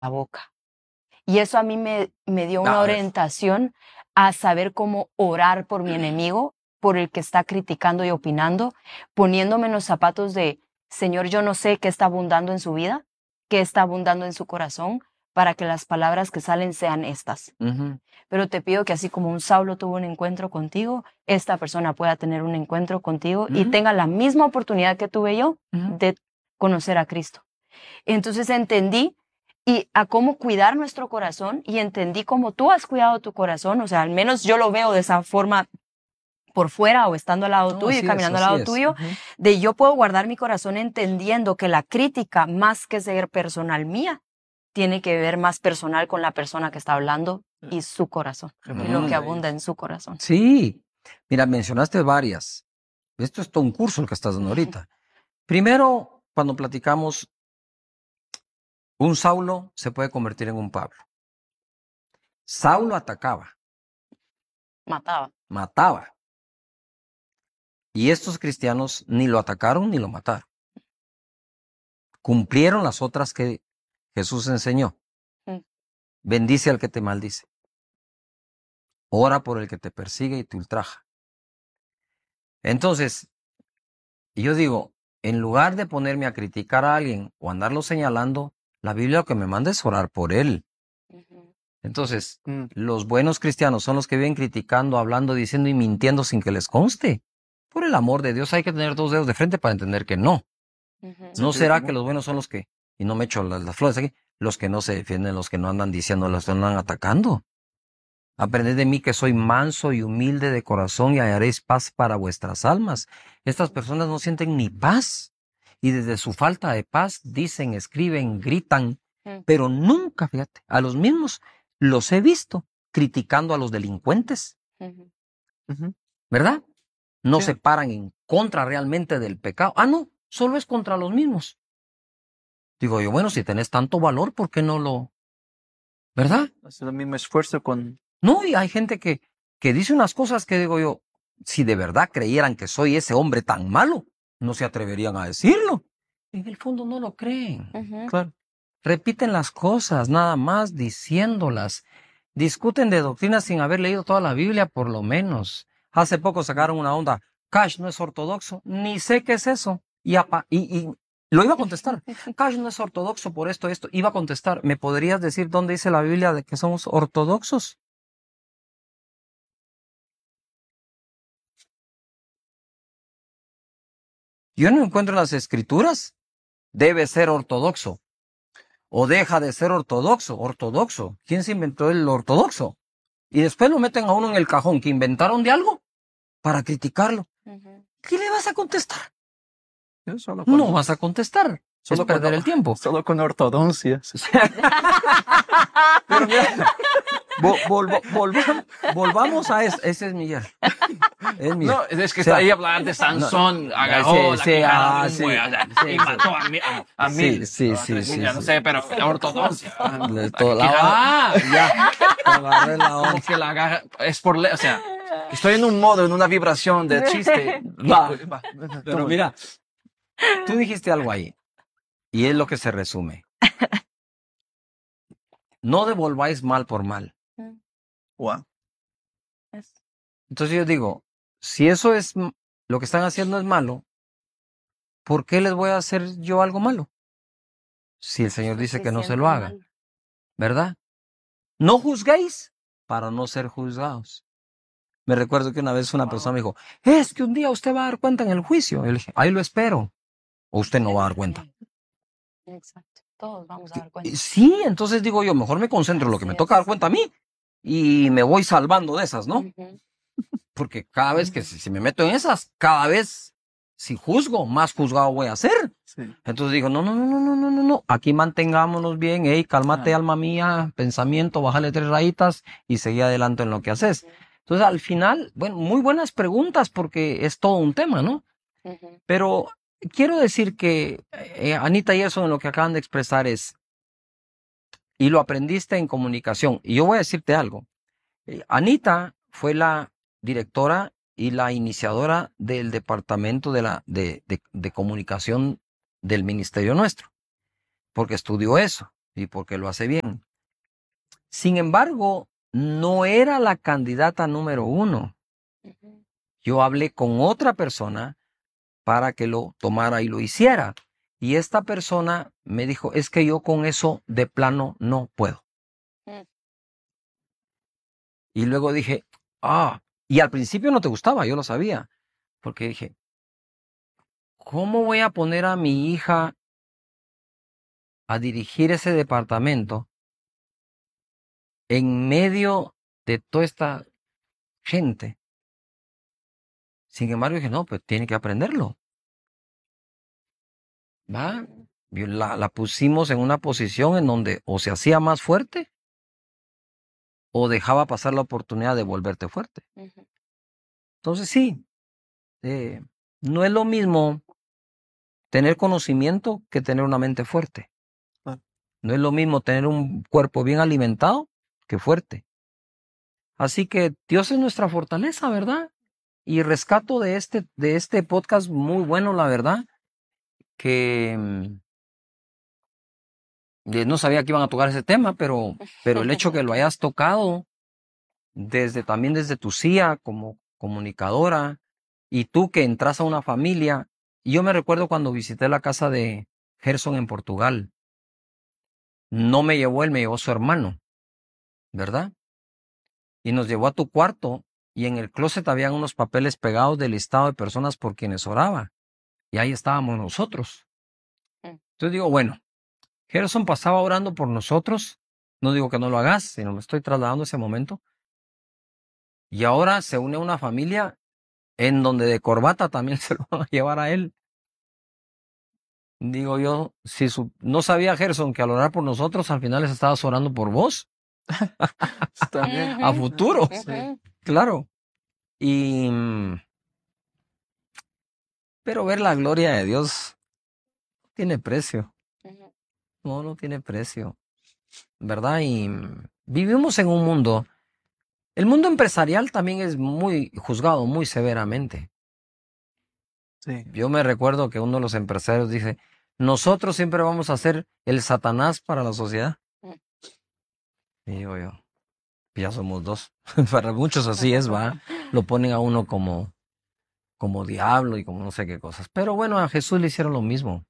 la boca. Y eso a mí me dio una orientación a saber cómo orar por mi enemigo, por el que está criticando y opinando, poniéndome en los zapatos de, Señor, yo no sé qué está abundando en su vida, qué está abundando en su corazón, para que las palabras que salen sean estas. Pero te pido que así como un Saulo tuvo un encuentro contigo, esta persona pueda tener un encuentro contigo y tenga la misma oportunidad que tuve yo de conocer a Cristo. Entonces entendí y a cómo cuidar nuestro corazón y entendí cómo tú has cuidado tu corazón, o sea, al menos yo lo veo de esa forma por fuera o estando al lado tuyo y caminando al lado tuyo, de yo puedo guardar mi corazón entendiendo que la crítica, más que ser personal mía, tiene que ver más personal con la persona que está hablando y su corazón, y lo que abunda en su corazón. Sí, mira, mencionaste varias. Esto es todo un curso el que estás dando ahorita. Primero, cuando platicamos, un Saulo se puede convertir en un Pablo. Saulo atacaba. Mataba. Y estos cristianos ni lo atacaron ni lo mataron. Cumplieron las otras que Jesús enseñó. Bendice al que te maldice. Ora por el que te persigue y te ultraja. Entonces, yo digo, en lugar de ponerme a criticar a alguien o andarlo señalando, la Biblia lo que me manda es orar por él. Entonces, los buenos cristianos son los que viven criticando, hablando, diciendo y mintiendo sin que les conste. Por el amor de Dios hay que tener 2 dedos de frente para entender que no. ¿No será que los buenos son los que, y no me echo las flores aquí, los que no se defienden, los que no andan diciendo, los que no andan atacando? Aprended de mí que soy manso y humilde de corazón y hallaréis paz para vuestras almas. Estas personas no sienten ni paz. Y desde su falta de paz dicen, escriben, gritan, pero nunca, fíjate, a los mismos los he visto criticando a los delincuentes. ¿Verdad? No se paran en contra realmente del pecado. Ah, no, solo es contra los mismos. Digo yo, bueno, si tenés tanto valor, ¿por qué no lo...? ¿Verdad? Hace el mismo esfuerzo con... No, y hay gente que dice unas cosas que digo yo, si de verdad creyeran que soy ese hombre tan malo, no se atreverían a decirlo. En el fondo no lo creen. Claro. Repiten las cosas, nada más diciéndolas. Discuten de doctrinas sin haber leído toda la Biblia, por lo menos. Hace poco sacaron una onda, Cash no es ortodoxo, ni sé qué es eso. Y lo iba a contestar. Cash no es ortodoxo por esto. Iba a contestar, ¿me podrías decir dónde dice la Biblia de que somos ortodoxos? Yo no encuentro en las escrituras. Debe ser ortodoxo. O deja de ser ortodoxo. Ortodoxo. ¿Quién se inventó el ortodoxo? Y después lo meten a uno en el cajón que inventaron de algo para criticarlo. ¿Qué le vas a contestar? No vas a contestar. Solo perder el tiempo. Solo con ortodoncias. Pero mira, volvamos a eso. Ese es Miguel. Es Miguel. No, es que está ahí hablando de Sansón, agarró la quijada de un buey, y mató a mil. Sí. Ya no sé, pero la ortodoxia. Ya. Agarré la onda. Como que la agarra, es por o sea, estoy en un modo, en una vibración de chiste. Pero mira, tú dijiste algo ahí, y es lo que se resume. No devolváis mal por mal. Wow. Entonces yo digo, si eso es lo que están haciendo es malo, ¿por qué les voy a hacer yo algo malo? Si el Señor dice que no se lo haga, ¿verdad? No juzguéis para no ser juzgados. Me recuerdo que una vez una persona me dijo, es que un día usted va a dar cuenta en el juicio. Yo le dije, ahí lo espero. O usted no va a dar cuenta. Exacto, todos vamos a dar cuenta. Sí, entonces digo yo, mejor me concentro en lo que me toca dar cuenta a mí y me voy salvando de esas, ¿no? Porque cada vez que si me meto en esas, cada vez si juzgo, más juzgado voy a ser. Sí. Entonces digo, no. Aquí mantengámonos bien, cálmate, alma mía, pensamiento, bájale 3 rayitas y seguí adelante en lo que haces. Entonces al final, bueno, muy buenas preguntas porque es todo un tema, ¿no? Pero quiero decir que Anita y eso en lo que acaban de expresar es, y lo aprendiste en comunicación. Y yo voy a decirte algo. Anita fue la directora y la iniciadora del departamento de comunicación del ministerio nuestro, porque estudió eso. y porque lo hace bien. Sin embargo, no era la candidata número 1. Yo hablé con otra persona para que lo tomara y lo hiciera. Y esta persona me dijo, es que yo con eso de plano no puedo. Y luego dije, y al principio no te gustaba, yo lo sabía, porque dije, ¿cómo voy a poner a mi hija a dirigir ese departamento en medio de toda esta gente? Sin embargo, dije, no, pues tiene que aprenderlo. ¿Va? La pusimos en una posición en donde o se hacía más fuerte o dejaba pasar la oportunidad de volverte fuerte. Entonces sí, no es lo mismo tener conocimiento que tener una mente fuerte. No es lo mismo tener un cuerpo bien alimentado que fuerte. Así que Dios es nuestra fortaleza, ¿verdad? Y rescato de este podcast muy bueno, la verdad, que no sabía que iban a tocar ese tema, pero el hecho que lo hayas tocado también desde tu CIA como comunicadora y tú que entras a una familia. Y yo me recuerdo cuando visité la casa de Gerson en Portugal. No me llevó él, me llevó su hermano, ¿verdad? Y nos llevó a tu cuarto y en el closet habían unos papeles pegados del listado de personas por quienes oraba. Y ahí estábamos nosotros. Entonces digo, bueno, Gerson pasaba orando por nosotros. No digo que no lo hagas, sino me estoy trasladando a ese momento. Y ahora se une a una familia en donde de corbata también se lo van a llevar a él. Digo yo, si no sabía Gerson que al orar por nosotros, al final les estabas orando por vos. También. A futuro. Sí. Claro. Pero ver la gloria de Dios tiene precio. No tiene precio. ¿Verdad? Y vivimos en un mundo. El mundo empresarial también es muy juzgado muy severamente. Sí. Yo me recuerdo que uno de los empresarios dice, nosotros siempre vamos a ser el Satanás para la sociedad. Y digo yo, ya somos dos. Para muchos así es, va. Lo ponen a uno como diablo y como no sé qué cosas. Pero bueno, a Jesús le hicieron lo mismo.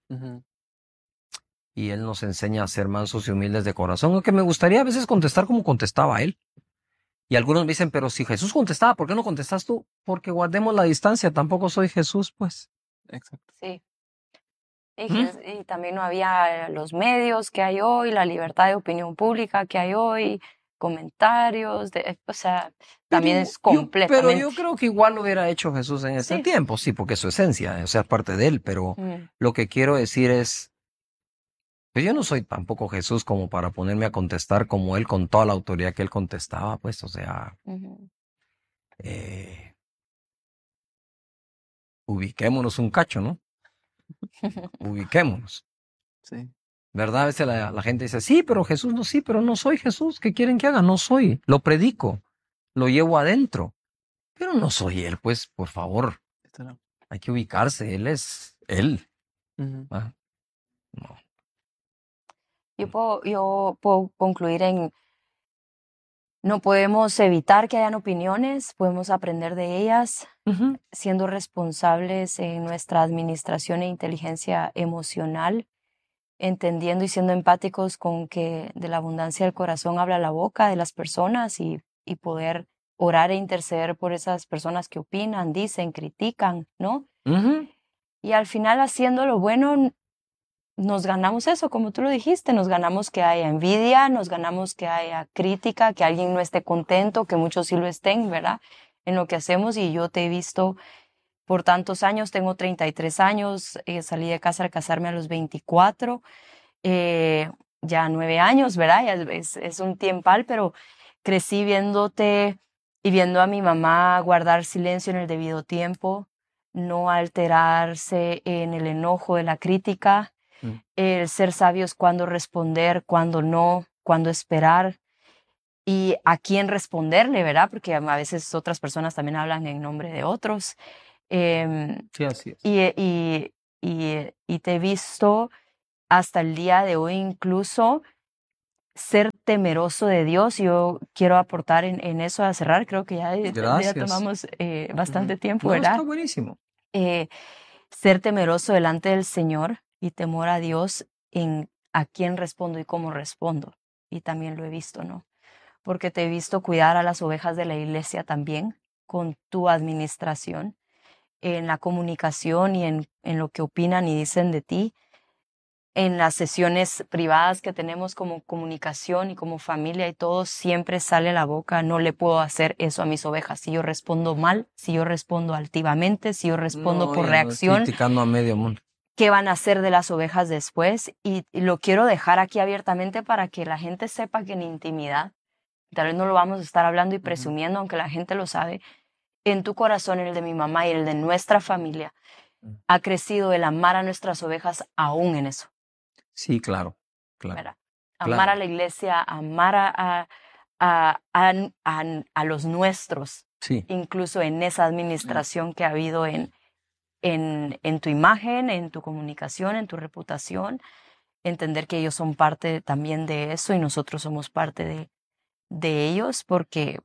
Y él nos enseña a ser mansos y humildes de corazón. Aunque me gustaría a veces contestar como contestaba él. Y algunos me dicen, pero si Jesús contestaba, ¿por qué no contestas tú? Porque guardemos la distancia, tampoco soy Jesús, pues. Exacto. Sí. Y también no había los medios que hay hoy, la libertad de opinión pública que hay hoy, comentarios, o sea, también es completamente. Pero yo creo que igual lo hubiera hecho Jesús en ese tiempo, sí, porque es su esencia, o sea, es parte de él, pero lo que quiero decir es, pues yo no soy tampoco Jesús como para ponerme a contestar como él con toda la autoridad que él contestaba, pues, o sea, ubiquémonos un cacho, ¿no? Ubiquémonos. Sí. ¿Verdad? A veces la gente dice, sí, pero Jesús no, sí, pero no soy Jesús. ¿Qué quieren que haga? No soy. Lo predico, lo llevo adentro, pero no soy él, pues, por favor. Hay que ubicarse, él es él. ¿Ah? No. Yo puedo concluir en, no podemos evitar que hayan opiniones, podemos aprender de ellas, siendo responsables en nuestra administración e inteligencia emocional, entendiendo y siendo empáticos con que de la abundancia del corazón habla la boca de las personas y poder orar e interceder por esas personas que opinan, dicen, critican, ¿no? Y al final, haciendo lo bueno, nos ganamos eso, como tú lo dijiste, nos ganamos que haya envidia, nos ganamos que haya crítica, que alguien no esté contento, que muchos sí lo estén, ¿verdad? En lo que hacemos. Y yo te he visto por tantos años, tengo 33 años, salí de casa al casarme a los 24, ya 9 años, ¿verdad? Ya es un tiempal, pero crecí viéndote y viendo a mi mamá guardar silencio en el debido tiempo, no alterarse en el enojo de la crítica, el ser sabios cuándo responder, cuándo no, cuándo esperar y a quién responderle, ¿verdad? Porque a veces otras personas también hablan en nombre de otros. Sí, así es. Y te he visto hasta el día de hoy incluso ser temeroso de Dios. Yo quiero aportar en eso a cerrar. Creo que ya tomamos bastante tiempo, ¿verdad? Está buenísimo. Ser temeroso delante del Señor y temor a Dios en a quién respondo y cómo respondo. Y también lo he visto, ¿no? Porque te he visto cuidar a las ovejas de la iglesia también con tu administración, en la comunicación y en lo que opinan y dicen de ti. En las sesiones privadas que tenemos como comunicación y como familia y todo, siempre sale la boca, no le puedo hacer eso a mis ovejas. Si yo respondo mal, si yo respondo altivamente, si yo respondo por reacción, criticando a medio mundo. ¿Qué van a hacer de las ovejas después? Y lo quiero dejar aquí abiertamente para que la gente sepa que en intimidad, tal vez no lo vamos a estar hablando y presumiendo, aunque la gente lo sabe, en tu corazón, el de mi mamá y el de nuestra familia, ha crecido el amar a nuestras ovejas aún en eso. Sí, claro. Amar a la iglesia, amar a los nuestros, sí. Incluso en esa administración que ha habido en tu imagen, en tu comunicación, en tu reputación, entender que ellos son parte también de eso y nosotros somos parte de ellos, porque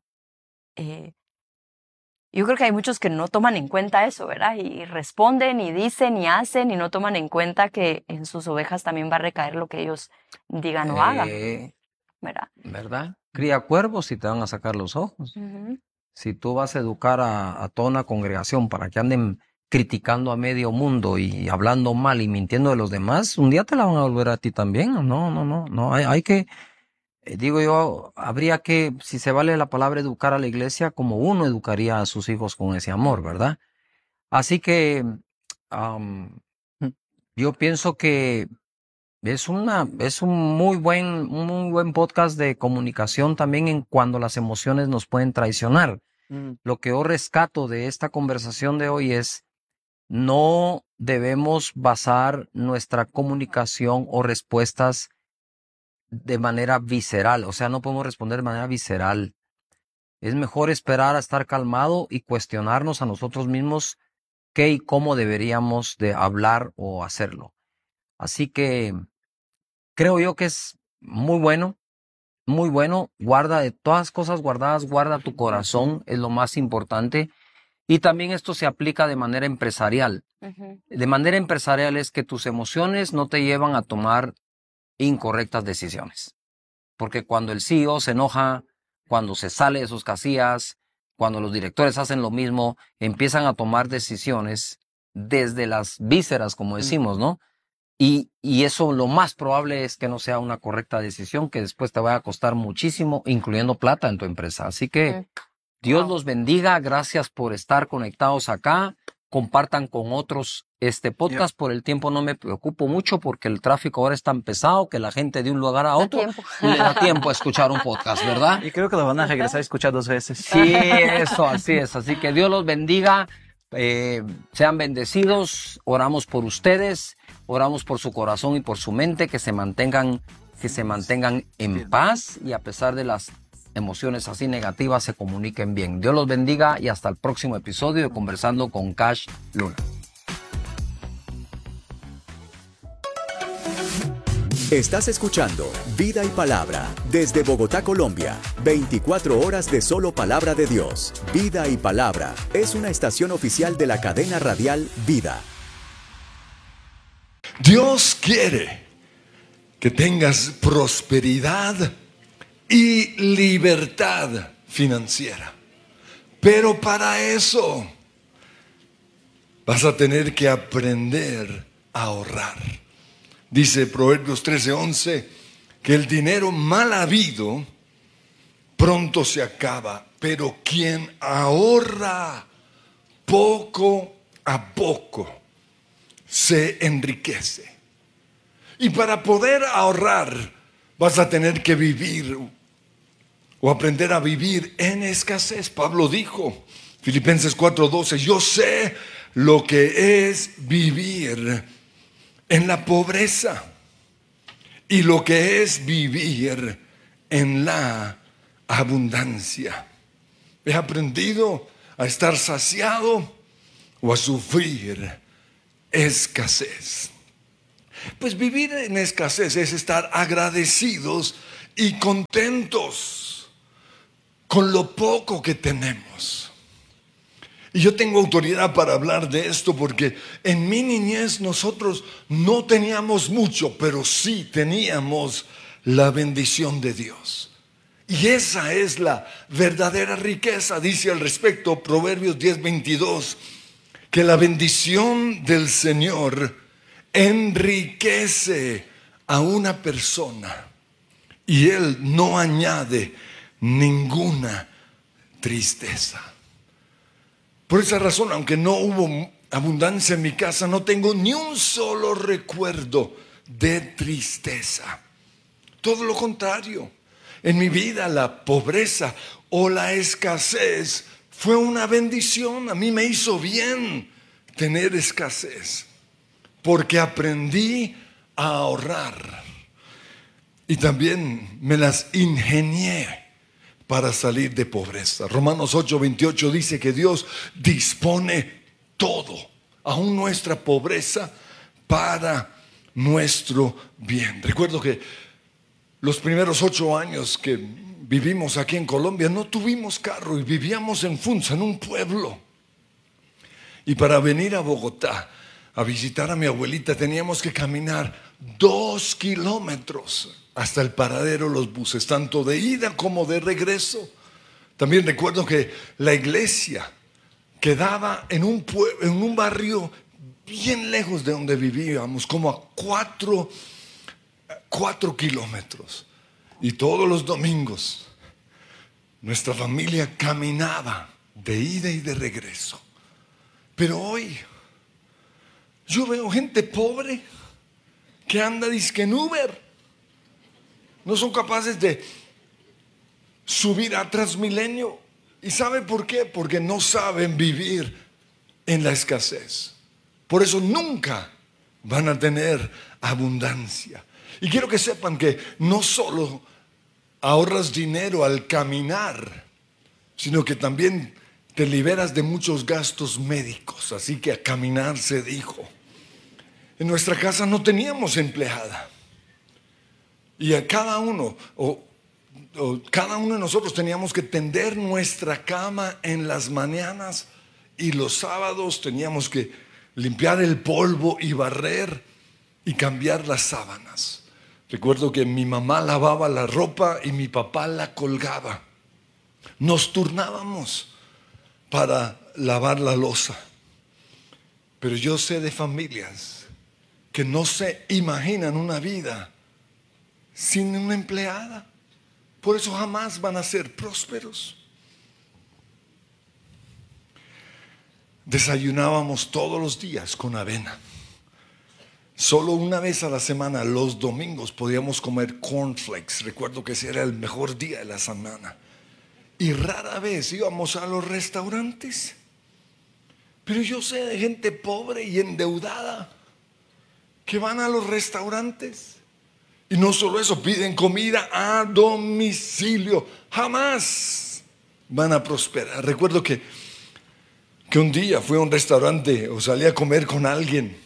yo creo que hay muchos que no toman en cuenta eso, ¿verdad? Y responden y dicen y hacen y no toman en cuenta que en sus ovejas también va a recaer lo que ellos digan o hagan, ¿verdad? ¿Verdad? Cría cuervos y te van a sacar los ojos. Si tú vas a educar a toda una congregación para que anden criticando a medio mundo y hablando mal y mintiendo de los demás, un día te la van a volver a ti también. No, hay que... Digo yo, habría que, si se vale la palabra, educar a la iglesia como uno educaría a sus hijos con ese amor, ¿verdad? Así que yo pienso que es un muy buen podcast de comunicación también en cuando las emociones nos pueden traicionar. Lo que yo rescato de esta conversación de hoy es no debemos basar nuestra comunicación o respuestas de manera visceral, o sea, no podemos responder de manera visceral. Es mejor esperar a estar calmado y cuestionarnos a nosotros mismos qué y cómo deberíamos de hablar o hacerlo. Así que creo yo que es muy bueno, guarda de todas cosas guardadas, guarda tu corazón, es lo más importante. Y también esto se aplica de manera empresarial. De manera empresarial es que tus emociones no te llevan a tomar incorrectas decisiones. Porque cuando el CEO se enoja, cuando se sale de sus casillas, cuando los directores hacen lo mismo, empiezan a tomar decisiones desde las vísceras, como decimos, ¿no? Y eso lo más probable es que no sea una correcta decisión, que después te vaya a costar muchísimo, incluyendo plata en tu empresa. Así que Dios los bendiga. Gracias por estar conectados acá. Compartan con otros este podcast. Por el tiempo no me preocupo mucho porque el tráfico ahora es tan pesado que la gente de un lugar a otro le da tiempo a escuchar un podcast, ¿verdad? Y creo que lo van a regresar a escuchar 2 veces. Sí, eso, así es. Así que Dios los bendiga. Sean bendecidos. Oramos por ustedes. Oramos por su corazón y por su mente, que se mantengan en paz y a pesar de las emociones así negativas se comuniquen bien. Dios los bendiga y hasta el próximo episodio de Conversando con Cash Luna. Estás escuchando Vida y Palabra desde Bogotá, Colombia. 24 horas de solo palabra de Dios. Vida y Palabra es una estación oficial de la cadena radial Vida. Dios quiere que tengas prosperidad y libertad financiera. Pero para eso vas a tener que aprender a ahorrar. Dice Proverbios 13:11 que el dinero mal habido pronto se acaba, pero quien ahorra poco a poco se enriquece. Y para poder ahorrar vas a tener que vivir o aprender a vivir en escasez. Pablo dijo, Filipenses 4:12, yo sé lo que es vivir en la pobreza y lo que es vivir en la abundancia. He aprendido a estar saciado o a sufrir escasez. Pues vivir en escasez es estar agradecidos y contentos con lo poco que tenemos. Y yo tengo autoridad para hablar de esto porque en mi niñez nosotros no teníamos mucho, pero sí teníamos la bendición de Dios. Y esa es la verdadera riqueza. Dice al respecto Proverbios 10:22 que la bendición del Señor enriquece a una persona y Él no añade ninguna tristeza. Por esa razón, aunque no hubo abundancia en mi casa, no tengo ni un solo recuerdo de tristeza. Todo lo contrario. En mi vida la pobreza o la escasez fue una bendición. A mí me hizo bien tener escasez, porque aprendí a ahorrar y también me las ingenié para salir de pobreza. Romanos 8:28 dice que Dios dispone todo, aún nuestra pobreza, para nuestro bien. Recuerdo que los primeros 8 años que vivimos aquí en Colombia no tuvimos carro y vivíamos en Funza, en un pueblo. Y para venir a Bogotá a visitar a mi abuelita teníamos que caminar 2 kilómetros hasta el paradero, los buses, tanto de ida como de regreso. También recuerdo que la iglesia quedaba en un barrio bien lejos de donde vivíamos, como a 4 kilómetros. Y todos los domingos nuestra familia caminaba de ida y de regreso. Pero hoy yo veo gente pobre que anda dizque en Uber. No son capaces de subir a Transmilenio. ¿Y sabe por qué? Porque no saben vivir en la escasez. Por eso nunca van a tener abundancia. Y quiero que sepan que no solo ahorras dinero al caminar, sino que también te liberas de muchos gastos médicos. Así que a caminar se dijo. En nuestra casa no teníamos empleada. Y a cada uno de nosotros teníamos que tender nuestra cama en las mañanas y los sábados teníamos que limpiar el polvo y barrer y cambiar las sábanas. Recuerdo que mi mamá lavaba la ropa y mi papá la colgaba. Nos turnábamos para lavar la loza. Pero yo sé de familias que no se imaginan una vida sin una empleada. Por eso jamás van a ser prósperos. Desayunábamos todos los días con avena. Solo una vez a la semana, los domingos, podíamos comer cornflakes. Recuerdo que ese era el mejor día de la semana. Y rara vez íbamos a los restaurantes. Pero yo sé de gente pobre y endeudada que van a los restaurantes. Y no solo eso, piden comida a domicilio. Jamás van a prosperar. Recuerdo que un día fui a un restaurante o salí a comer con alguien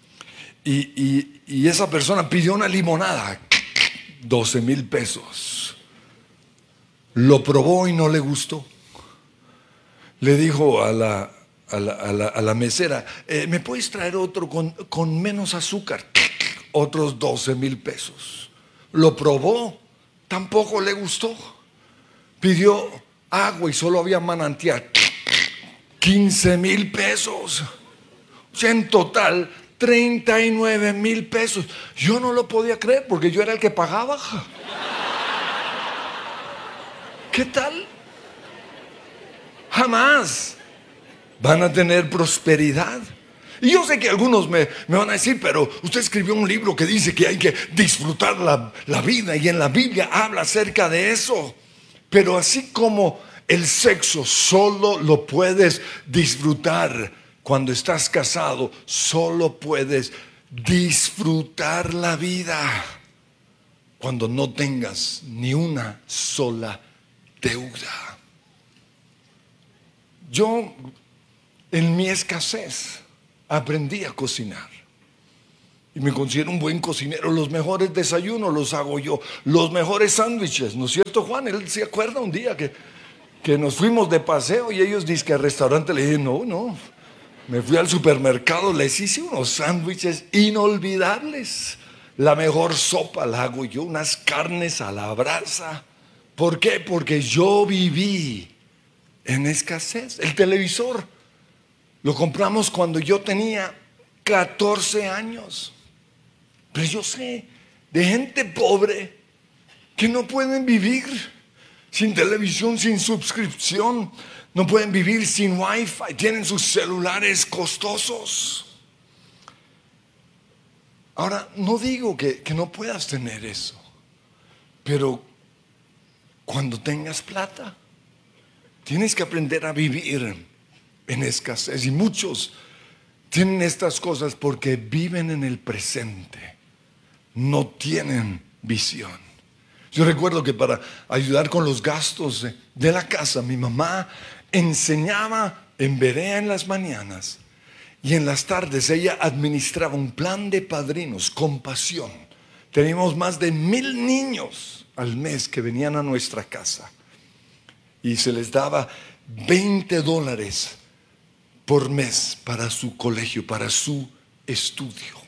y esa persona pidió una limonada, 12,000 pesos. Lo probó y no le gustó. Le dijo a la mesera, ¿me puedes traer otro con menos azúcar? Otros 12,000 pesos. Lo probó, tampoco le gustó. Pidió agua y solo había manantial, 15,000 pesos. O sea, en total 39,000 pesos. Yo no lo podía creer porque yo era el que pagaba. ¿Qué tal? Jamás van a tener prosperidad. Y yo sé que algunos me van a decir, pero usted escribió un libro que dice que hay que disfrutar la vida y en la Biblia habla acerca de eso. Pero así como el sexo solo lo puedes disfrutar cuando estás casado, solo puedes disfrutar la vida cuando no tengas ni una sola deuda. Yo, en mi escasez, aprendí a cocinar. Y me considero un buen cocinero. Los mejores desayunos los hago yo. Los mejores sándwiches. ¿No es cierto, Juan? Él se acuerda un día que nos fuimos de paseo y ellos dicen que al restaurante. Le dije, no. Me fui al supermercado, les hice unos sándwiches inolvidables. La mejor sopa la hago yo, unas carnes a la brasa. ¿Por qué? Porque yo viví en escasez. El televisor lo compramos cuando yo tenía 14 años. Pero yo sé de gente pobre que no pueden vivir sin televisión, sin suscripción. No pueden vivir sin wifi. Tienen sus celulares costosos. Ahora, no digo que no puedas tener eso. Pero cuando tengas plata, tienes que aprender a vivir en escasez. Y muchos tienen estas cosas porque viven en el presente. No tienen visión. Yo recuerdo que para ayudar con los gastos de la casa, mi mamá enseñaba en Berea en las mañanas y en las tardes ella administraba un plan de padrinos con pasión. Teníamos más de 1,000 niños al mes que venían a nuestra casa y se les daba $20 por mes para su colegio, para su estudio.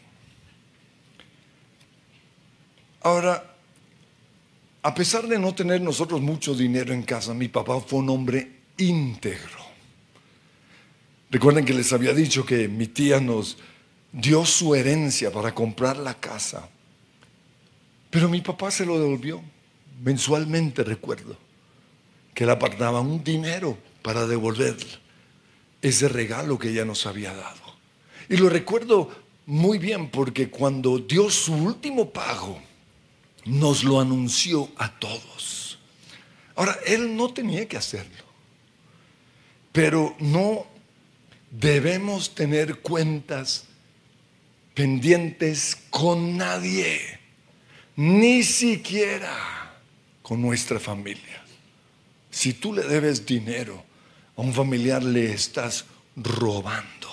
Ahora, a pesar de no tener nosotros mucho dinero en casa, mi papá fue un hombre íntegro. Recuerden que les había dicho que mi tía nos dio su herencia para comprar la casa. Pero mi papá se lo devolvió mensualmente. Recuerdo que él apartaba un dinero para devolver ese regalo que ella nos había dado. Y lo recuerdo muy bien porque cuando dio su último pago, nos lo anunció a todos. Ahora, él no tenía que hacerlo, pero no debemos tener cuentas pendientes con nadie, ni siquiera con nuestra familia. Si tú le debes dinero a un familiar, le estás robando.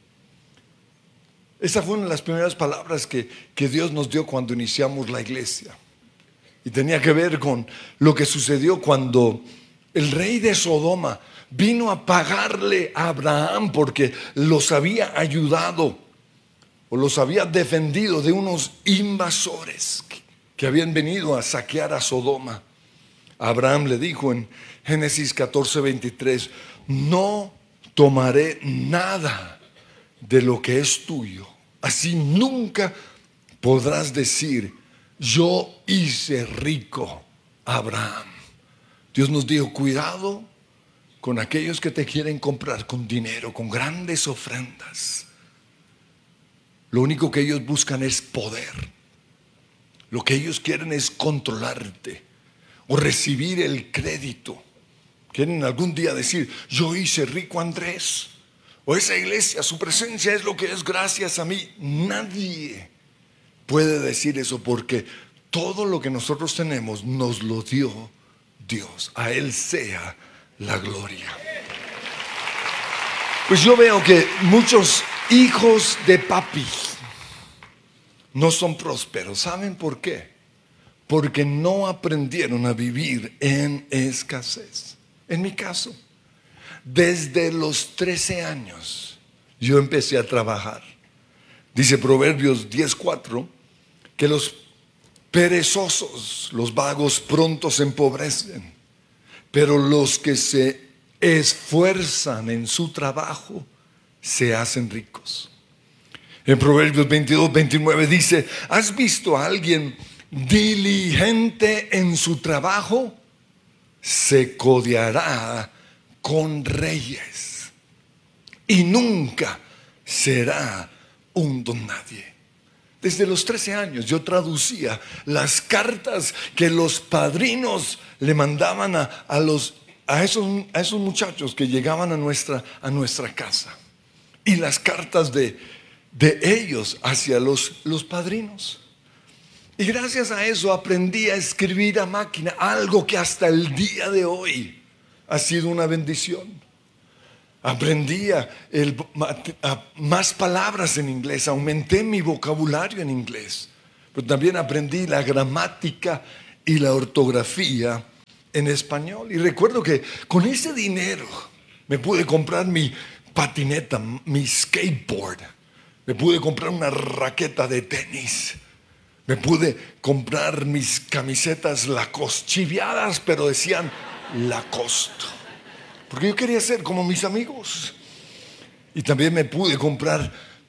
Esa fue una de las primeras palabras que Dios nos dio cuando iniciamos la iglesia. Y tenía que ver con lo que sucedió cuando el rey de Sodoma vino a pagarle a Abraham porque los había ayudado o los había defendido de unos invasores que habían venido a saquear a Sodoma. Abraham le dijo en Génesis 14:23, no tomaré nada de lo que es tuyo. Así nunca podrás decir, yo hice rico a Abraham. Dios nos dijo, cuidado con aquellos que te quieren comprar con dinero, con grandes ofrendas. Lo único que ellos buscan es poder. Lo que ellos quieren es controlarte o recibir el crédito. Quieren algún día decir, yo hice rico a Andrés, o esa iglesia, su presencia es lo que es gracias a mí. Nadie puede decir eso porque todo lo que nosotros tenemos nos lo dio Dios. A Él sea la gloria. Pues yo veo que muchos hijos de papi no son prósperos. ¿Saben por qué? Porque no aprendieron a vivir en escasez. En mi caso, desde los 13 años yo empecé a trabajar. Dice Proverbios 10:4 que los perezosos, los vagos pronto se empobrecen, pero los que se esfuerzan en su trabajo se hacen ricos. En Proverbios 22:29 dice, ¿has visto a alguien diligente en su trabajo? Se codeará con reyes y nunca será un don nadie. Desde los 13 años yo traducía las cartas que los padrinos le mandaban a esos muchachos que llegaban a nuestra casa, y las cartas de ellos hacia los padrinos. Y gracias a eso aprendí a escribir a máquina, algo que hasta el día de hoy ha sido una bendición. Aprendí más palabras en inglés, aumenté mi vocabulario en inglés, pero también aprendí la gramática y la ortografía en español. Y recuerdo que con ese dinero me pude comprar mi patineta, mi skateboard, me pude comprar una raqueta de tenis, me pude comprar mis camisetas Lacoste, chiviadas, pero decían Lacoste. Porque yo quería ser como mis amigos. Y también me pude comprar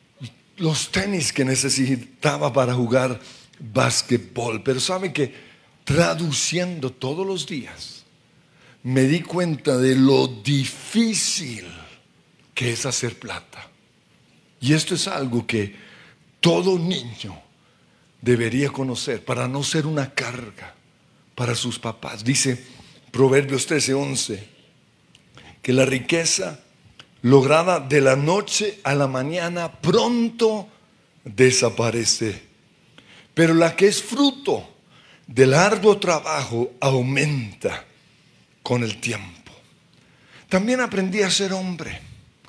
los tenis que necesitaba para jugar básquetbol. Pero sabe que traduciendo todos los días, me di cuenta de lo difícil que es hacer plata. Y esto es algo que todo niño debería conocer para no ser una carga para sus papás. Dice Proverbios 13:11. Que la riqueza lograda de la noche a la mañana pronto desaparece, pero la que es fruto del arduo trabajo aumenta con el tiempo. También aprendí a ser hombre,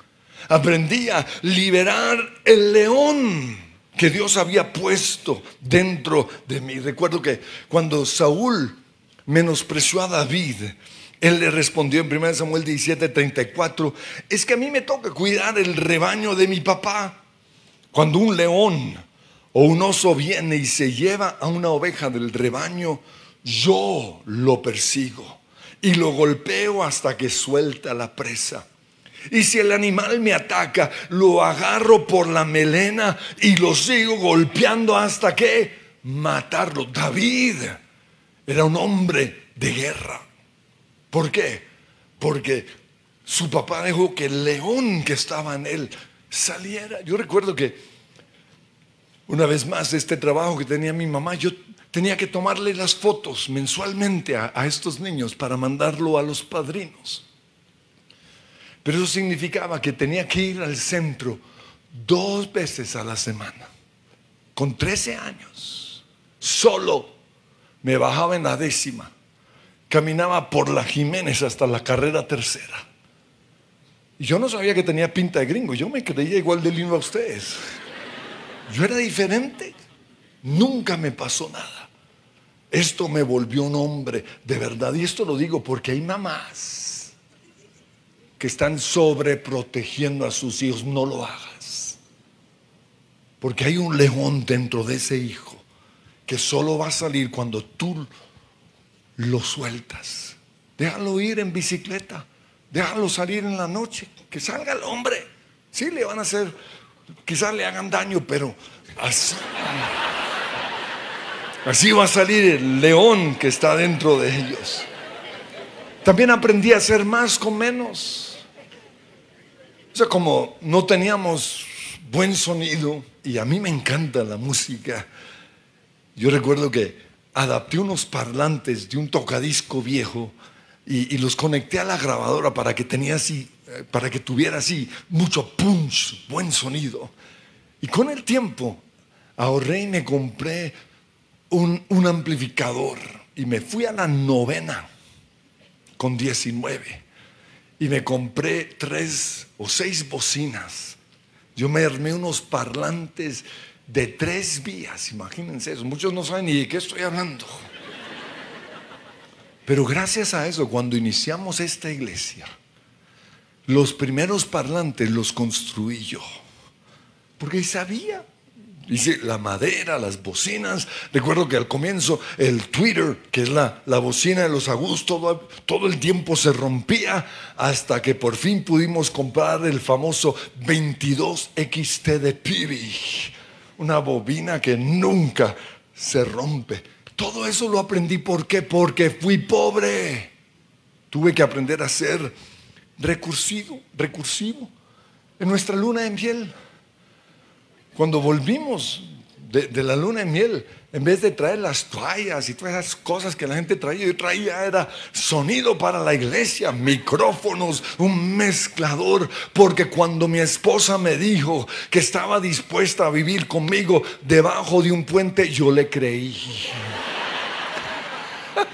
aprendí a liberar el león que Dios había puesto dentro de mí. Recuerdo que cuando Saúl menospreció a David, él le respondió en 1 Samuel 17:34, es que a mí me toca cuidar el rebaño de mi papá. Cuando un león o un oso viene y se lleva a una oveja del rebaño, yo lo persigo y lo golpeo hasta que suelta la presa. Y si el animal me ataca, lo agarro por la melena y lo sigo golpeando hasta que matarlo. David era un hombre de guerra. ¿Por qué? Porque su papá dejó que el león que estaba en él saliera. Yo recuerdo que una vez más este trabajo que tenía mi mamá, yo tenía que tomarle las fotos mensualmente a estos niños para mandarlo a los padrinos. Pero eso significaba que tenía que ir al centro 2 veces a la semana. Con 13 años, solo me bajaba en la 10ª. Caminaba por la Jiménez hasta la carrera 3ª. Y yo no sabía que tenía pinta de gringo. Yo me creía igual de lindo a ustedes. Yo era diferente. Nunca me pasó nada. Esto me volvió un hombre de verdad. Y esto lo digo porque hay mamás que están sobreprotegiendo a sus hijos. No lo hagas. Porque hay un león dentro de ese hijo que solo va a salir cuando tú lo sueltas. Déjalo ir en bicicleta, déjalo salir en la noche, que salga el hombre. Sí, le van a hacer, quizás le hagan daño, pero así va a salir el león que está dentro de ellos. También aprendí a hacer más con menos. O sea, como no teníamos buen sonido, y a mí me encanta la música, yo recuerdo que adapté unos parlantes de un tocadisco viejo y los conecté a la grabadora para que tuviera así mucho punch, buen sonido. Y con el tiempo ahorré y me compré un amplificador y me fui a la 9ª con 19 y me compré 3 o 6 bocinas. Yo me armé unos parlantes de 3 vías, imagínense eso. Muchos no saben ni de qué estoy hablando. Pero gracias a eso, cuando iniciamos esta iglesia, los primeros parlantes los construí yo. Porque sabía. Hice la madera, las bocinas. Recuerdo que al comienzo el tweeter, que es la bocina de los Agus, todo el tiempo se rompía, hasta que por fin pudimos comprar el famoso 22XT de Peavey. Una bobina que nunca se rompe. Todo eso lo aprendí. ¿Por qué? Porque fui pobre. Tuve que aprender a ser recursivo. En nuestra luna de miel, cuando volvimos de la luna de miel, en vez de traer las toallas y todas esas cosas que la gente traía, yo traía era sonido para la iglesia, micrófonos, un mezclador, porque cuando mi esposa me dijo que estaba dispuesta a vivir conmigo debajo de un puente, yo le creí.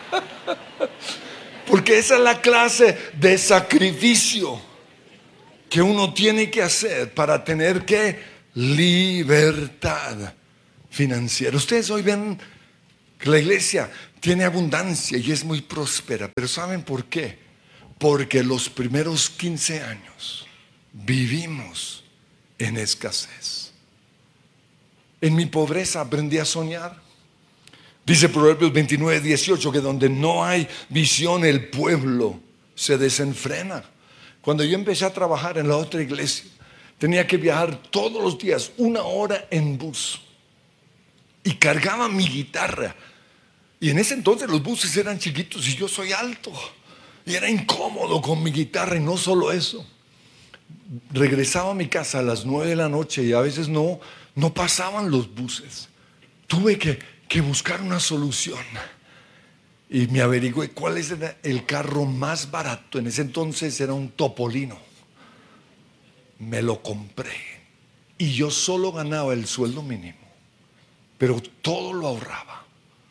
Porque esa es la clase de sacrificio que uno tiene que hacer para tener ¿qué? Libertad financiera. Ustedes hoy ven que la iglesia tiene abundancia y es muy próspera, pero ¿saben por qué? Porque los primeros 15 años vivimos en escasez. En mi pobreza aprendí a soñar. Dice Proverbios 29:18 que donde no hay visión el pueblo se desenfrena. Cuando yo empecé a trabajar en la otra iglesia, tenía que viajar todos los días 1 hora en bus y cargaba mi guitarra. Y en ese entonces los buses eran chiquitos y yo soy alto y era incómodo con mi guitarra. Y no solo eso, regresaba a mi casa a las 9 de la noche y a veces no pasaban los buses. Tuve que buscar una solución y me averigüé cuál era el carro más barato. En ese entonces era un Topolino. Me lo compré y yo solo ganaba el sueldo mínimo, pero todo lo ahorraba.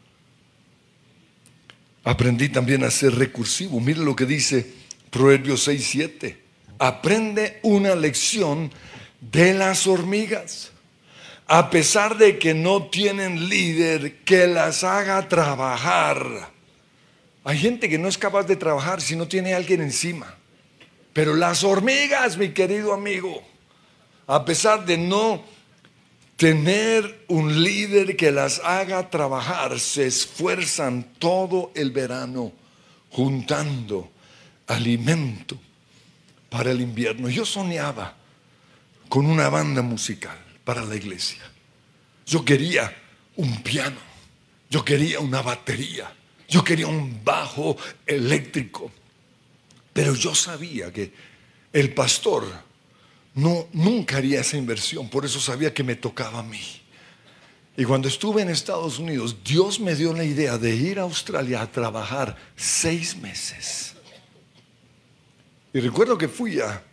Aprendí también a ser recursivo. Mire lo que dice Proverbios 6:7. Aprende una lección de las hormigas. A pesar de que no tienen líder que las haga trabajar. Hay gente que no es capaz de trabajar si no tiene alguien encima. Pero las hormigas, mi querido amigo, a pesar de no tener un líder que las haga trabajar, se esfuerzan todo el verano juntando alimento para el invierno. Yo soñaba con una banda musical para la iglesia. Yo quería un piano, yo quería una batería, yo quería un bajo eléctrico, pero yo sabía que el pastor nunca haría esa inversión, por eso sabía que me tocaba a mí. Y cuando estuve en Estados Unidos, Dios me dio la idea de ir a Australia a trabajar 6 meses. Y recuerdo que fui a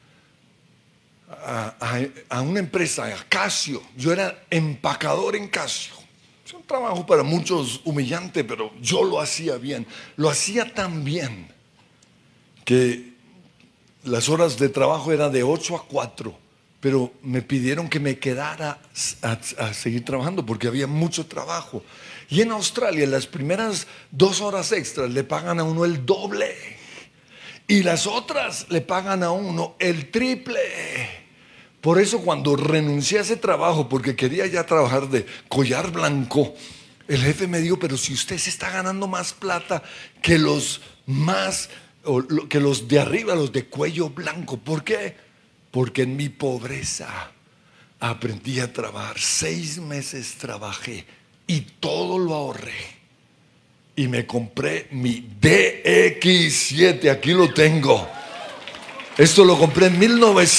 una empresa, a Casio. Yo era empacador en Casio. Es un trabajo para muchos humillante, pero yo lo hacía bien. Lo hacía tan bien que las horas de trabajo eran de 8 a 4, pero me pidieron que me quedara a seguir trabajando porque había mucho trabajo. Y en Australia las primeras 2 horas extras le pagan a uno el doble y las otras le pagan a uno el triple. Por eso cuando renuncié a ese trabajo, porque quería ya trabajar de collar blanco, el jefe me dijo, pero si usted se está ganando más plata que los de arriba, los de cuello blanco. ¿Por qué? Porque en mi pobreza aprendí a trabajar. 6 meses trabajé y todo lo ahorré. Y me compré mi DX7, aquí lo tengo. Esto lo compré en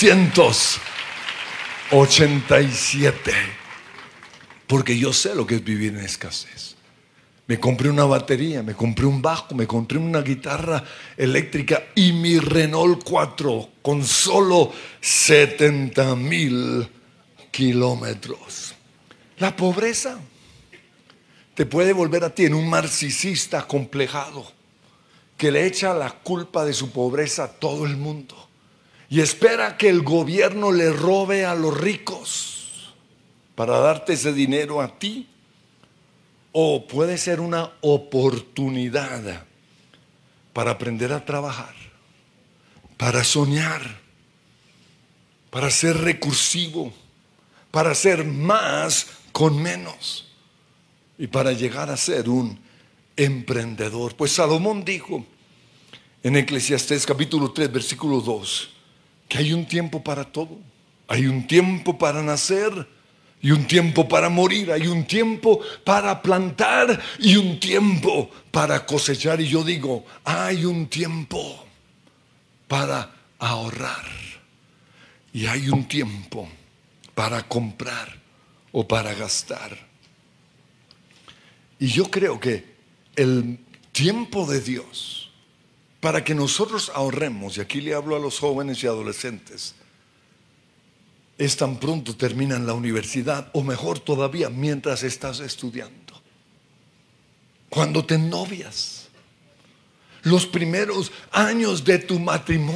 1987, porque yo sé lo que es vivir en escasez. Me compré una batería, me compré un bajo, me compré una guitarra eléctrica y mi Renault 4 con solo 70,000 kilómetros. La pobreza te puede volver a ti en un narcisista acomplejado que le echa la culpa de su pobreza a todo el mundo y espera que el gobierno le robe a los ricos para darte ese dinero a ti. O puede ser una oportunidad para aprender a trabajar, para soñar, para ser recursivo, para hacer más con menos y para llegar a ser un emprendedor. Pues Salomón dijo en Eclesiastés capítulo 3 versículo 2 que hay un tiempo para todo. Hay un tiempo para nacer y un tiempo para morir. Hay un tiempo para plantar y un tiempo para cosechar. Y yo digo, hay un tiempo para ahorrar y hay un tiempo para comprar o para gastar. Y yo creo que el tiempo de Dios para que nosotros ahorremos, y aquí le hablo a los jóvenes y adolescentes, es tan pronto terminan la universidad, o mejor todavía, mientras estás estudiando. Cuando te novias, los primeros años de tu matrimonio,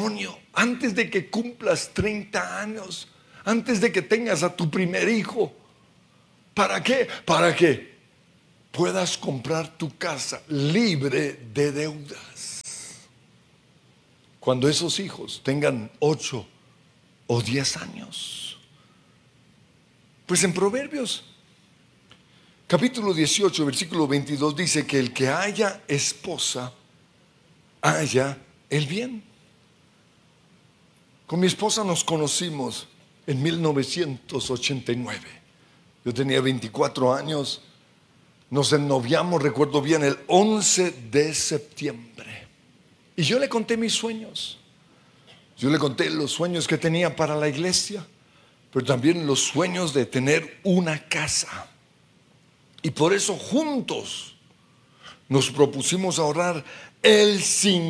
antes de que cumplas 30 años, antes de que tengas a tu primer hijo. ¿Para qué? Para que puedas comprar tu casa libre de deudas. Cuando esos hijos tengan 8 o 10 años. Pues en Proverbios, capítulo 18, versículo 22 dice que el que haya esposa, haya el bien. Con mi esposa nos conocimos en 1989. Yo tenía 24 años. Nos ennoviamos, recuerdo bien, el 11 de septiembre. Y yo le conté mis sueños. Yo le conté los sueños que tenía para la iglesia, pero también los sueños de tener una casa. Y por eso juntos nos propusimos ahorrar el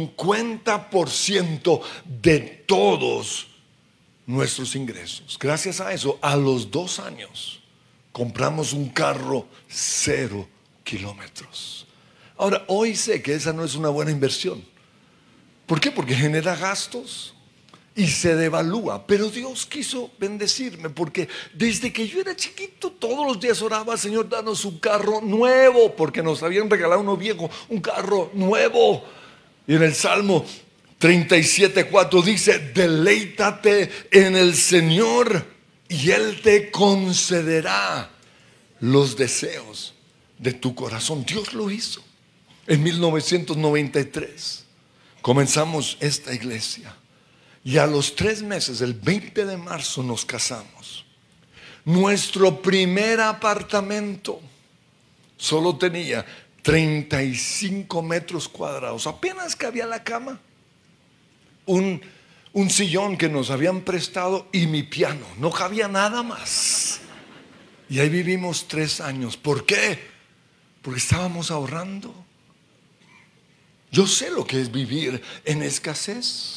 50% de todos nuestros ingresos. Gracias a eso, a los 2 años, compramos un carro 0 kilómetros. Ahora, hoy sé que esa no es una buena inversión. ¿Por qué? Porque genera gastos y se devalúa. Pero Dios quiso bendecirme, porque desde que yo era chiquito todos los días oraba: Señor, danos un carro nuevo, porque nos habían regalado uno viejo, un carro nuevo. Y en el Salmo 37:4 dice: deleítate en el Señor y Él te concederá los deseos de tu corazón. Dios lo hizo. En 1993 comenzamos esta iglesia. Y a los 3 meses, el 20 de marzo, nos casamos. Nuestro primer apartamento solo tenía 35 metros cuadrados. Apenas cabía la cama, un sillón que nos habían prestado y mi piano. No cabía nada más. Y ahí vivimos 3 años. ¿Por qué? Porque estábamos ahorrando. Yo sé lo que es vivir en escasez.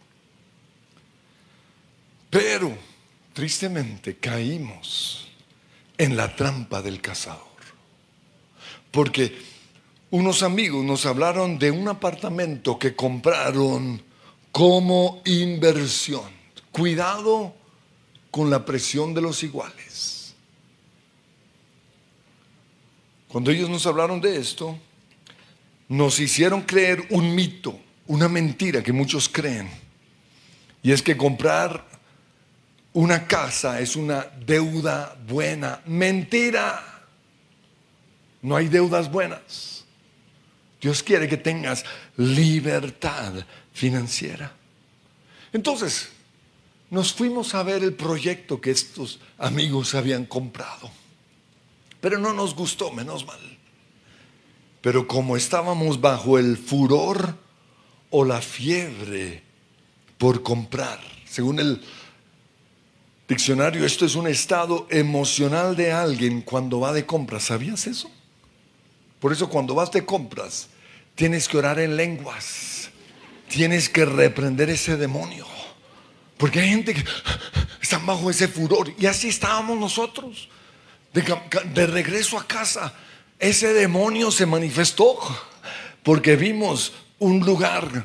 Pero, tristemente, caímos en la trampa del cazador. Porque unos amigos nos hablaron de un apartamento que compraron como inversión. Cuidado con la presión de los iguales. Cuando ellos nos hablaron de esto, nos hicieron creer un mito, una mentira que muchos creen. Y es que comprar una casa es una deuda buena. Mentira. No hay deudas buenas. Dios quiere que tengas libertad financiera. Entonces, nos fuimos a ver el proyecto que estos amigos habían comprado. Pero no nos gustó, menos mal. Pero como estábamos bajo el furor o la fiebre por comprar, según el diccionario, esto es un estado emocional de alguien cuando va de compras. ¿Sabías eso? Por eso cuando vas de compras tienes que orar en lenguas. Tienes que reprender ese demonio. Porque hay gente que está bajo ese furor. Y así estábamos nosotros. De regreso a casa, ese demonio se manifestó. Porque vimos un lugar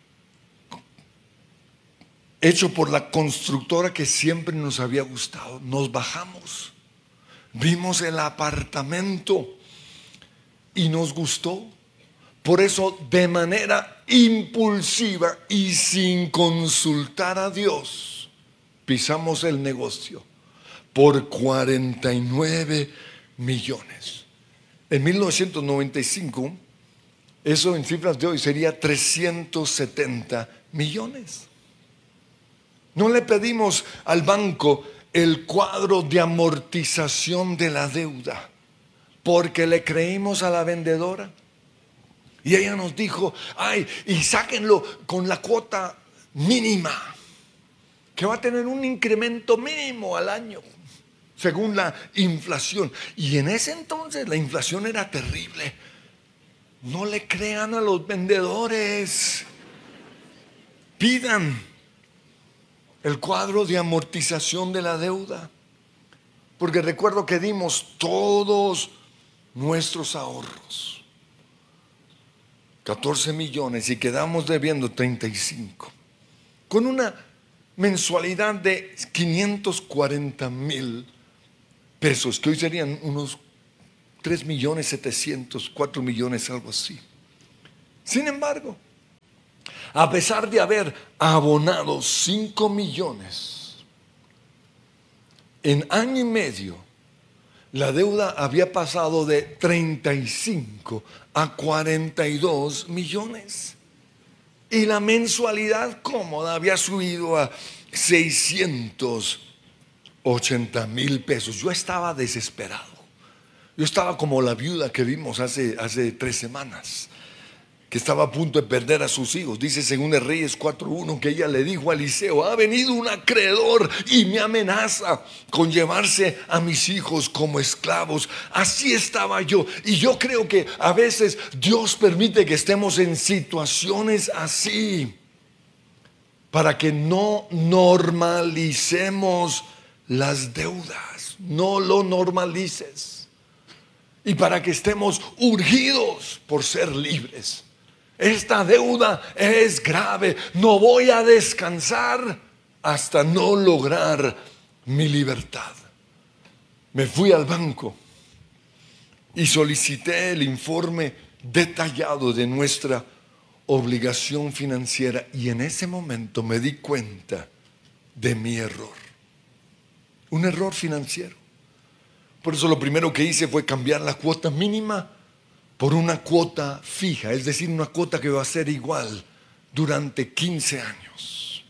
hecho por la constructora que siempre nos había gustado. Nos bajamos, vimos el apartamento y nos gustó. Por eso, de manera impulsiva y sin consultar a Dios, pisamos el negocio por 49 millones. En 1995, eso en cifras de hoy sería 370 millones. No le pedimos al banco el cuadro de amortización de la deuda, porque le creímos a la vendedora. Y ella nos dijo: ay, y sáquenlo con la cuota mínima, que va a tener un incremento mínimo al año, según la inflación. Y en ese entonces la inflación era terrible. No le crean a los vendedores. Pidan el cuadro de amortización de la deuda. Porque recuerdo que dimos todos nuestros ahorros, 14 millones, y quedamos debiendo 35. con una mensualidad de 540,000 pesos, que hoy serían unos 3,700,000, 4 millones, algo así. Sin embargo, a pesar de haber abonado 5 millones, en año y medio, la deuda había pasado de 35 a 42 millones. Y la mensualidad cómoda había subido a 680,000 pesos. Yo estaba desesperado. Yo estaba como la viuda que vimos hace 3 semanas, que estaba a punto de perder a sus hijos. Dice según Reyes 4:1 que ella le dijo a Eliseo: ha venido un acreedor y me amenaza con llevarse a mis hijos como esclavos. Así estaba yo. Y yo creo que a veces Dios permite que estemos en situaciones así para que no normalicemos las deudas. No lo normalices. Y para que estemos urgidos por ser libres. Esta deuda es grave. No voy a descansar hasta no lograr mi libertad. Me fui al banco y solicité el informe detallado de nuestra obligación financiera, y en ese momento me di cuenta de mi error. Un error financiero. Por eso lo primero que hice fue cambiar la cuota mínima por una cuota fija, es decir, una cuota que va a ser igual durante 15 años.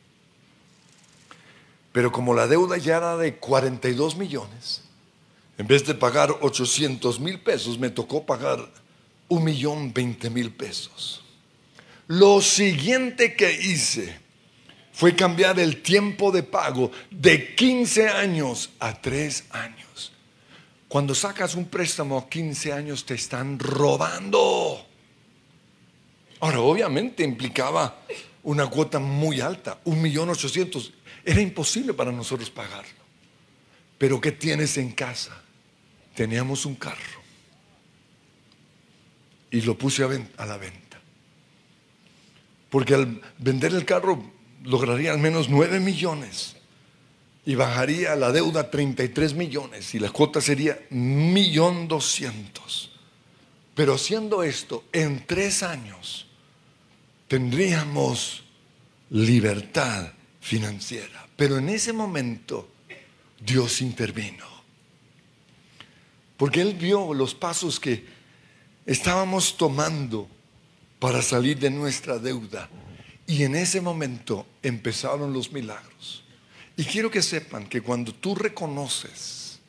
Pero como la deuda ya era de 42 millones, en vez de pagar 800,000 pesos, me tocó pagar 1,020,000 pesos. Lo siguiente que hice fue cambiar el tiempo de pago de 15 años a 3 años. Cuando sacas un préstamo a 15 años te están robando. Ahora, obviamente implicaba una cuota muy alta, 1,800,000. Era imposible para nosotros pagarlo. Pero ¿qué tienes en casa? Teníamos un carro y lo puse a la venta. Porque al vender el carro lograría al menos 9 millones. Y bajaría la deuda a 33 millones y la cuota sería 1,200,000. Pero haciendo esto, en 3 años tendríamos libertad financiera. Pero en ese momento Dios intervino. Porque Él vio los pasos que estábamos tomando para salir de nuestra deuda. Y en ese momento empezaron los milagros. Y quiero que sepan que cuando tú reconoces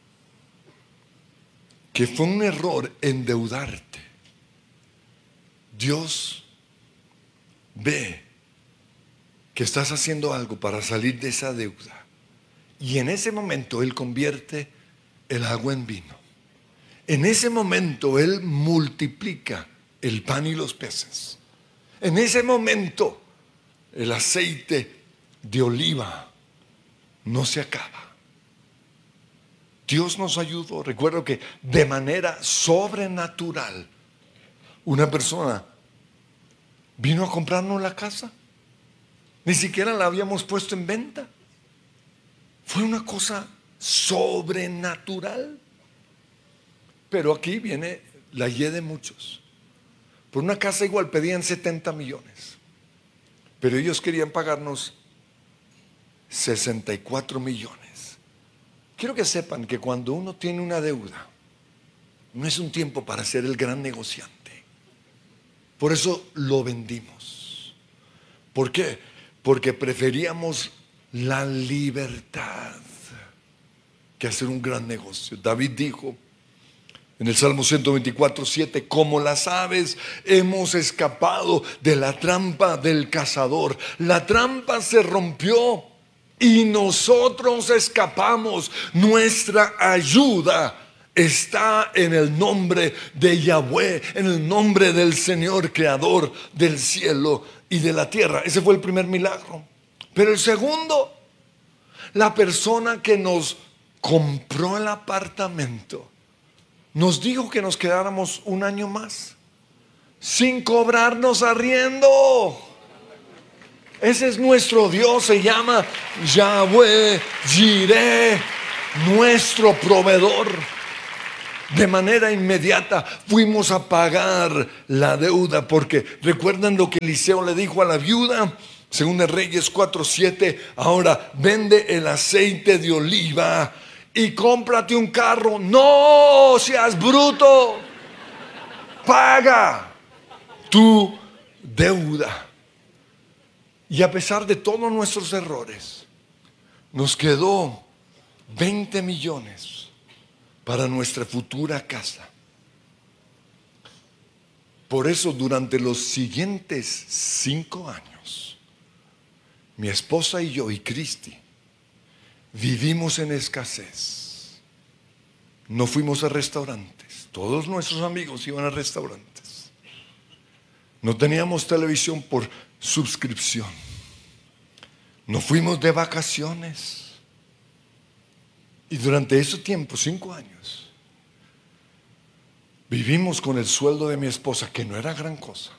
que fue un error endeudarte, Dios ve que estás haciendo algo para salir de esa deuda. Y en ese momento Él convierte el agua en vino. En ese momento Él multiplica el pan y los peces. En ese momento el aceite de oliva no se acaba. Dios nos ayudó. Recuerdo que de manera sobrenatural una persona vino a comprarnos la casa. Ni siquiera la habíamos puesto en venta. Fue una cosa sobrenatural. Pero aquí viene la Y de muchos. Por una casa igual pedían 70 millones. Pero ellos querían pagarnos 64 millones. Quiero que sepan que cuando uno tiene una deuda, no es un tiempo para ser el gran negociante. Por eso lo vendimos. ¿Por qué? Porque preferíamos la libertad que hacer un gran negocio. David dijo en el Salmo 124:7, como las aves hemos escapado de la trampa del cazador. La trampa se rompió y nosotros escapamos. Nuestra ayuda está en el nombre de Yahweh, en el nombre del Señor creador del cielo y de la tierra. Ese fue el primer milagro. Pero el segundo, la persona que nos compró el apartamento nos dijo que nos quedáramos un año más sin cobrarnos arriendo. Ese es nuestro Dios, se llama Yahweh Jireh, nuestro proveedor. De manera inmediata fuimos a pagar la deuda, porque recuerdan lo que Eliseo le dijo a la viuda, según Reyes 4:7, ahora vende el aceite de oliva y cómprate un carro. No seas bruto, paga tu deuda. Y a pesar de todos nuestros errores, nos quedó 20 millones para nuestra futura casa. Por eso durante los siguientes 5 años, mi esposa y yo y Cristi vivimos en escasez. No fuimos a restaurantes. Todos nuestros amigos iban a restaurantes. No teníamos televisión por suscripción. No fuimos de vacaciones. Y durante ese tiempo, 5 años, vivimos con el sueldo de mi esposa, que no era gran cosa,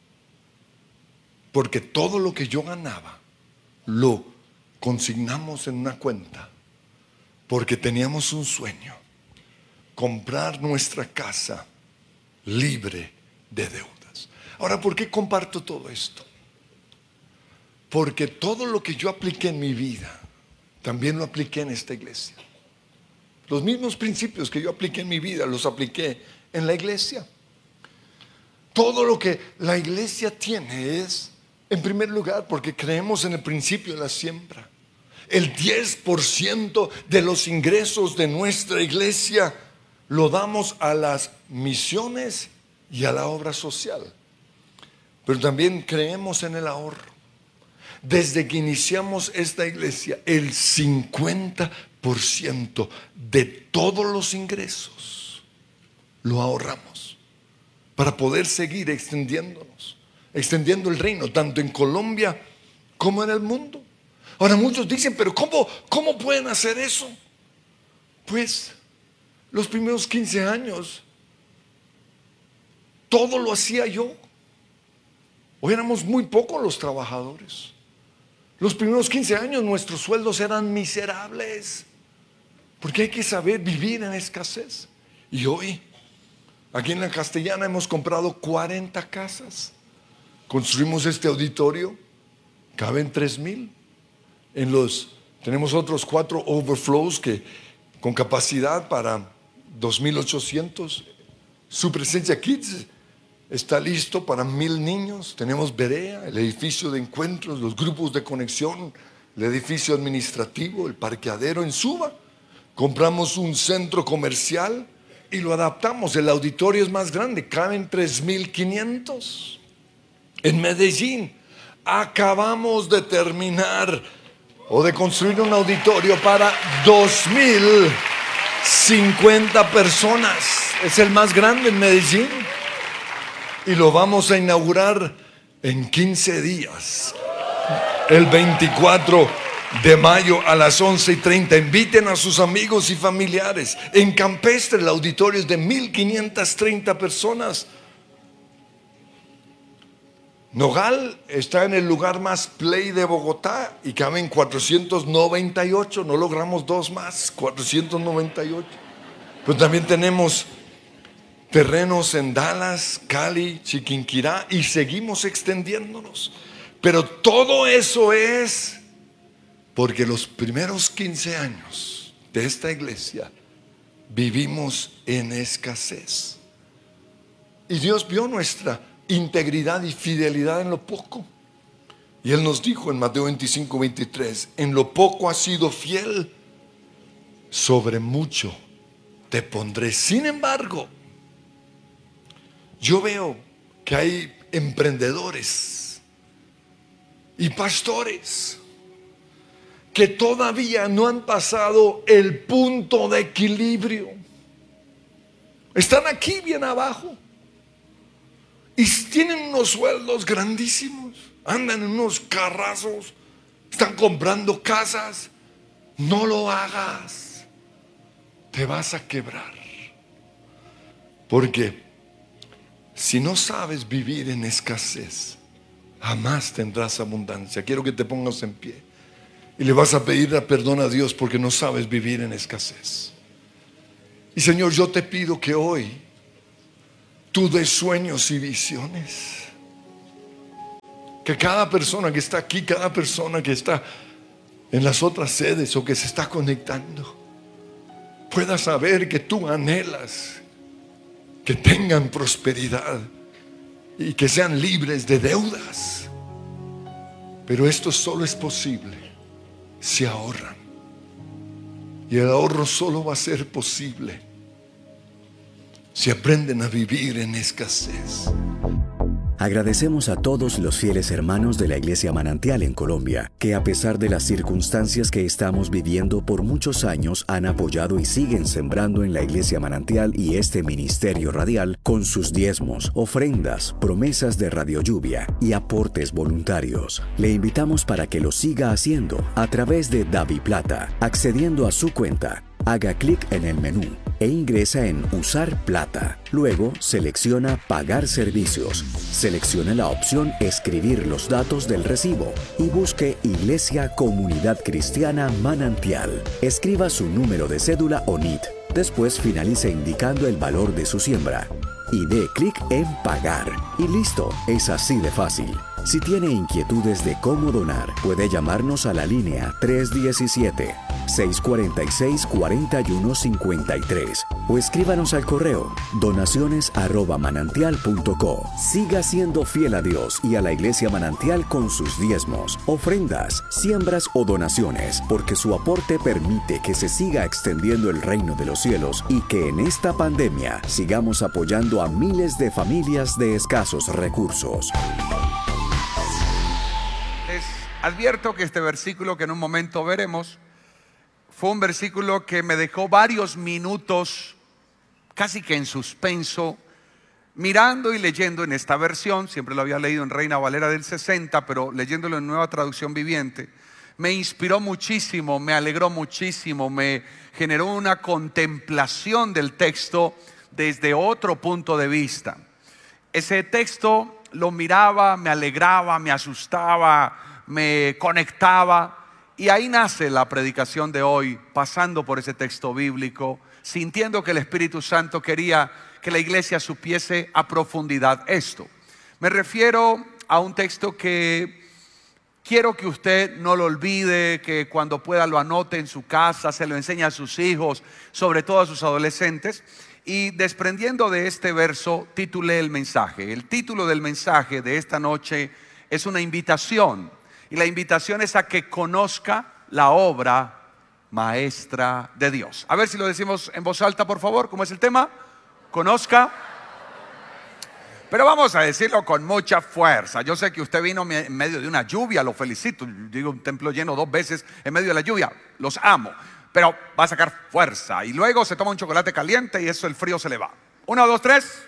porque todo lo que yo ganaba lo consignamos en una cuenta, porque teníamos un sueño: comprar nuestra casa libre de deudas. Ahora, ¿por qué comparto todo esto? Porque todo lo que yo apliqué en mi vida, también lo apliqué en esta iglesia. Los mismos principios que yo apliqué en mi vida, los apliqué en la iglesia. Todo lo que la iglesia tiene es, en primer lugar, porque creemos en el principio de la siembra. El 10% de los ingresos de nuestra iglesia lo damos a las misiones y a la obra social. Pero también creemos en el ahorro. Desde que iniciamos esta iglesia, el 50% de todos los ingresos lo ahorramos para poder seguir extendiéndonos, extendiendo el reino, tanto en Colombia como en el mundo. Ahora muchos dicen, pero ¿cómo pueden hacer eso? Pues los primeros 15 años todo lo hacía yo. Hoy éramos muy pocos los trabajadores. Los primeros 15 años nuestros sueldos eran miserables, porque hay que saber vivir en escasez. Y hoy, aquí en la Castellana, hemos comprado 40 casas. Construimos este auditorio, caben 3,000. Tenemos otros 4 overflows con capacidad para 2,800. Su presencia Kids está listo para 1,000 niños. Tenemos Berea, el edificio de encuentros, los grupos de conexión, el edificio administrativo, el parqueadero en Suba. Compramos un centro comercial y lo adaptamos. El auditorio es más grande, caben 3,500. En Medellín acabamos de terminar o de construir un auditorio para 2,050 personas. Es el más grande en Medellín. Y lo vamos a inaugurar en 15 días, el 24 de mayo a las 11:30. Inviten a sus amigos y familiares. En Campestre el auditorio es de 1,530 personas. Nogal está en el lugar más play de Bogotá y caben 498. No logramos 2 más, 498. Pero también tenemos terrenos en Dallas, Cali, Chiquinquirá, y seguimos extendiéndonos. Pero todo eso es porque los primeros 15 años de esta iglesia vivimos en escasez. Y Dios vio nuestra integridad y fidelidad en lo poco. Y Él nos dijo en Mateo 25:23, en lo poco has sido fiel, sobre mucho te pondré. Sin embargo, yo veo que hay emprendedores y pastores que todavía no han pasado el punto de equilibrio. Están aquí bien abajo y tienen unos sueldos grandísimos, andan en unos carrazos, están comprando casas. No lo hagas, te vas a quebrar. Porque si no sabes vivir en escasez, jamás tendrás abundancia. Quiero que te pongas en pie y le vas a pedir perdón a Dios porque no sabes vivir en escasez. Y Señor, yo te pido que hoy tú des sueños y visiones. Que cada persona que está aquí, cada persona que está en las otras sedes o que se está conectando, pueda saber que tú anhelas que tengan prosperidad y que sean libres de deudas. Pero esto solo es posible si ahorran. Y el ahorro solo va a ser posible si aprenden a vivir en escasez. Agradecemos a todos los fieles hermanos de la Iglesia Manantial en Colombia, que a pesar de las circunstancias que estamos viviendo por muchos años han apoyado y siguen sembrando en la Iglesia Manantial y este ministerio radial con sus diezmos, ofrendas, promesas de Radio Lluvia y aportes voluntarios. Le invitamos para que lo siga haciendo a través de DaviPlata, accediendo a su cuenta. Haga clic en el menú e ingresa en Usar Plata. Luego selecciona Pagar servicios. Seleccione la opción Escribir los datos del recibo y busque Iglesia Comunidad Cristiana Manantial. Escriba su número de cédula o NIT. Después finalice indicando el valor de su siembra y dé clic en Pagar. Y listo, es así de fácil. Si tiene inquietudes de cómo donar, puede llamarnos a la línea 317-646-4153 o escríbanos al correo donaciones@manantial.co. Siga siendo fiel a Dios y a la Iglesia Manantial con sus diezmos, ofrendas, siembras o donaciones, porque su aporte permite que se siga extendiendo el reino de los cielos y que en esta pandemia sigamos apoyando a miles de familias de escasos recursos. Advierto que este versículo que en un momento veremos fue un versículo que me dejó varios minutos casi que en suspenso, mirando y leyendo en esta versión. Siempre lo había leído en Reina Valera del 60, pero leyéndolo en Nueva Traducción Viviente, me inspiró muchísimo, me alegró muchísimo, me generó una contemplación del texto desde otro punto de vista. Ese texto lo miraba, me alegraba, me asustaba, me conectaba, y ahí nace la predicación de hoy, pasando por ese texto bíblico, sintiendo que el Espíritu Santo quería que la iglesia supiese a profundidad esto. Me refiero a un texto que quiero que usted no lo olvide, que cuando pueda lo anote en su casa, se lo enseñe a sus hijos, sobre todo a sus adolescentes. Y desprendiendo de este verso, titulé el mensaje. El título del mensaje de esta noche es una invitación. Y la invitación es a que conozca la obra maestra de Dios. A ver si lo decimos en voz alta, por favor. ¿Cómo es el tema? Conozca. Pero vamos a decirlo con mucha fuerza. Yo sé que usted vino en medio de una lluvia, lo felicito. Digo, un templo lleno 2 veces en medio de la lluvia. Los amo. Pero va a sacar fuerza. Y luego se toma un chocolate caliente y eso, el frío se le va. 1, 2, 3.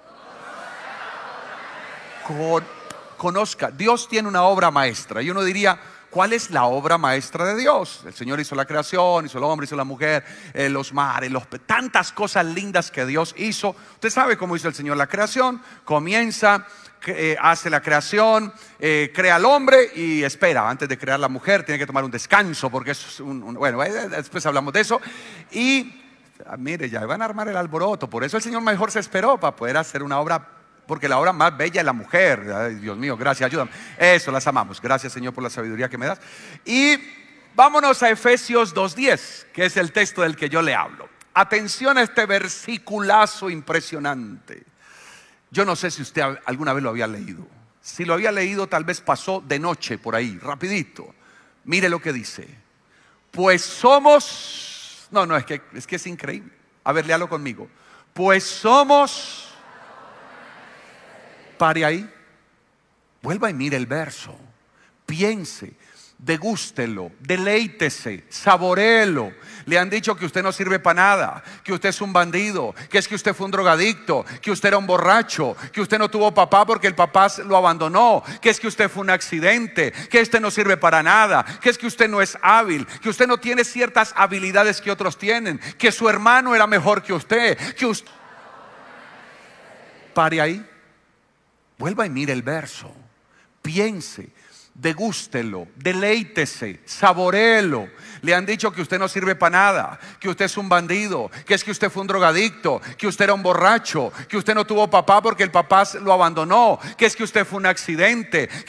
Conozca. Dios tiene una obra maestra. Y uno diría, ¿cuál es la obra maestra de Dios? El Señor hizo la creación, hizo el hombre, hizo la mujer, los mares, tantas cosas lindas que Dios hizo. Usted sabe cómo hizo el Señor la creación. Comienza, hace la creación, crea al hombre y espera. Antes de crear la mujer tiene que tomar un descanso, porque es bueno, después hablamos de eso. Y mire, ya van a armar el alboroto. Por eso el Señor mejor se esperó para poder hacer una obra, porque la obra más bella es la mujer. Ay, Dios mío, gracias, ayúdame. Eso, las amamos. Gracias, Señor, por la sabiduría que me das. Y vámonos a Efesios 2:10, que es el texto del que yo le hablo. Atención a este versiculazo impresionante. Yo no sé si usted alguna vez lo había leído. Si lo había leído, tal vez pasó de noche por ahí, rapidito. Mire lo que dice. Pues somos... No, es que es increíble. A ver, léalo conmigo. Pues somos... Pare ahí, vuelva y mire el verso, piense, degústelo, deleítese, saboréelo. Le han dicho que usted no sirve para nada, que usted es un bandido, que es que usted fue un drogadicto, que usted era un borracho, que usted no tuvo papá porque el papá lo abandonó, que es que usted fue un accidente, que usted no sirve para nada, que es que usted no es hábil, que usted no tiene ciertas habilidades que otros tienen, que su hermano era mejor que usted, que usted... Pare ahí. Vuelva y mire el verso. piense, degústelo, deleítese, saboréelo. Le han dicho que usted no sirve para nada, que usted es un bandido, que es que usted fue un drogadicto, que usted era un borracho, que usted no tuvo papá porque el papá lo abandonó, que es que usted fue un accidente,